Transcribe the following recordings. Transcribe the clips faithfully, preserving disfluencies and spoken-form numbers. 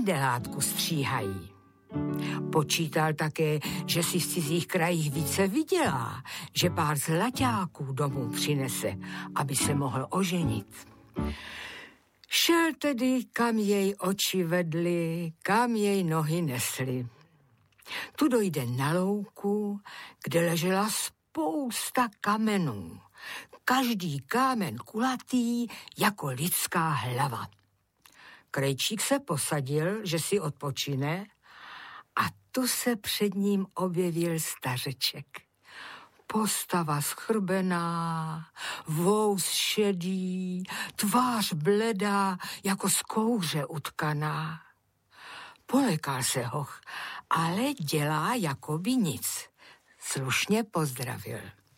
jindelátku stříhají. Počítal také, že si v cizích krajích více vydělá, že pár zlaťáků domů přinese, aby se mohl oženit. Šel tedy, kam jej oči vedly, kam jej nohy nesly. Tu dojde na louku, kde ležela spousta kamenů. Každý kámen kulatý jako lidská hlava. Krejčík se posadil, že si odpočine, a tu se před ním objevil stařeček. Postava schrbená, vous šedý, tvář bledá, jako z kouře utkaná. Polekal se ho, ale dělá jakoby nic. Slušně pozdravil.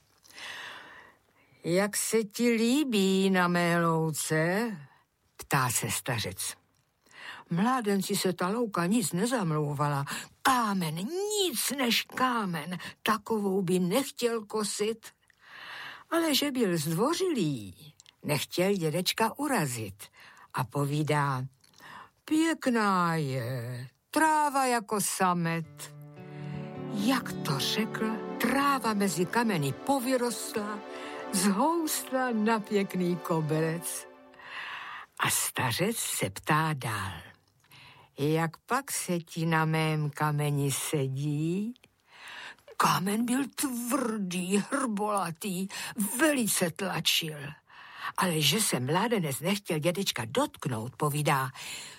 Jak se ti líbí na mé louce? Ptá se stařec. Mládenci se ta louka nic nezamlouvala. Kámen, nic než kámen, takovou by nechtěl kosit. Ale že byl zdvořilý, nechtěl dědečka urazit a povídá, pěkná je, tráva jako samet. Jak to řekl, tráva mezi kameny povyrostla, zhoustla na pěkný koberec. A stařec se ptá dál. Jak pak se ti na mém kameni sedí? Kámen byl tvrdý, hrbolatý, velice tlačil. Ale že se mládenec nechtěl dědečka dotknout, povídá,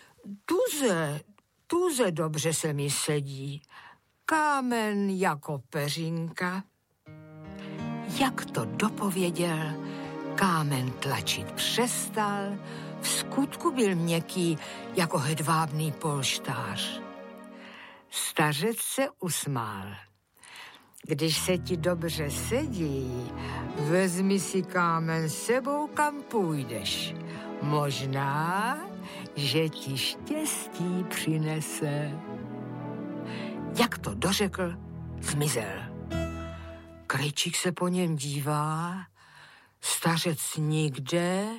tuze, tuze dobře se mi sedí, kámen jako peřinka. Jak to dopověděl, kámen tlačit přestal, v skutku byl měkký jako hedvábný polštář. Stařec se usmál. Když se ti dobře sedí, vezmi si kámen sebou, kam půjdeš. Možná, že ti štěstí přinese. Jak to dořekl, zmizel. Krejčík se po něm dívá, stařec nikde.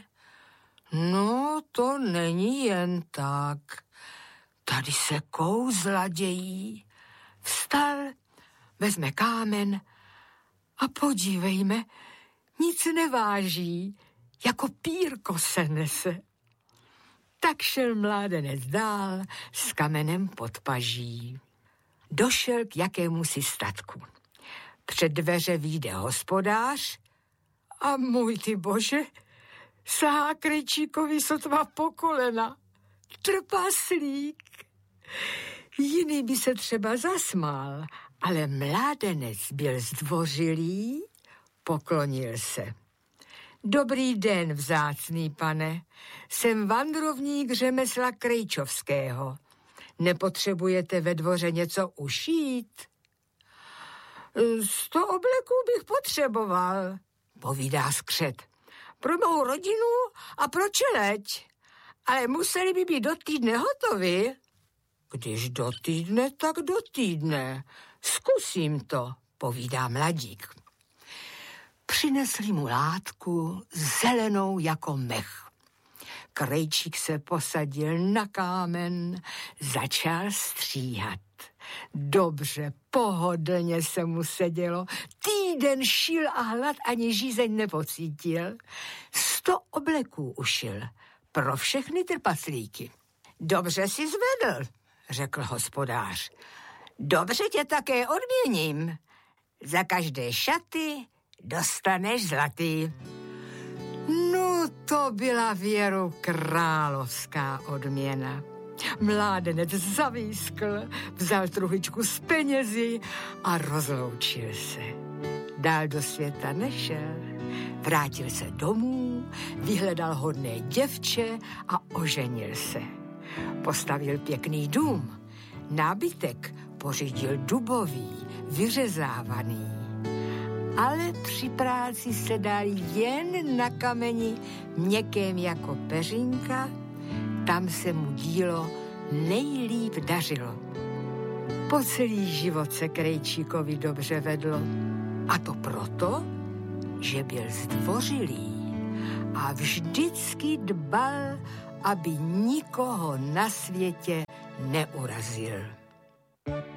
No, to není jen tak. Tady se kouzla dějí. Vstal, vezme kámen a podívejme, nic neváží, jako pírko se nese. Tak šel mládenec dál s kamenem pod paží. Došel k jakémusi statku. Před dveře vyjde hospodář a můj ty bože, sahá Krejčíkovi sotva po kolena. Trpaslík. Jiný by se třeba zasmál, ale mládenec byl zdvořilý, poklonil se. Dobrý den, vzácný pane, jsem vandrovník řemesla Krejčovského. Nepotřebujete ve dvoře něco ušít? Sto obleků bych potřeboval, povídá skřet. Pro mou rodinu a pro čeleť. Ale museli by být do týdne hotovi. Když do týdne, tak do týdne. Zkusím to, povídá mladík. Přinesli mu látku zelenou jako mech. Krejčík se posadil na kámen, začal stříhat. Dobře, pohodlně se mu sedělo. Týden šil a hlad ani žízeň nepocítil. Sto obleků ušil pro všechny trpaslíky. Dobře si zvedl, řekl hospodář. Dobře tě také odměním. Za každé šaty dostaneš zlatý. No, to byla věru královská odměna. Mládenec zavískl, vzal truhičku s penězi a rozloučil se. Dál do světa nešel, vrátil se domů, vyhledal hodné děvče a oženil se. Postavil pěkný dům, nábytek pořídil dubový, vyřezávaný. Ale při práci se dal jen na kameni měkkém jako peřinka, tam se mu dílo nejlíp dařilo. Po celý život se Krejčíkovi dobře vedlo. A to proto, že byl zdvořilý a vždycky dbal, aby nikoho na světě neurazil.